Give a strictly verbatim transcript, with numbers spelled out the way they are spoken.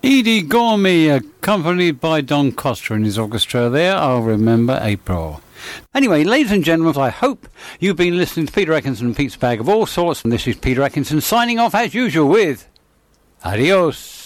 Edie Gormley, accompanied by Don Costa and his orchestra there, I'll Remember April. Anyway, ladies and gentlemen, I hope you've been listening to Peter Atkinson and Pete's Bag of All Sorts, and this is Peter Atkinson signing off as usual with Adios.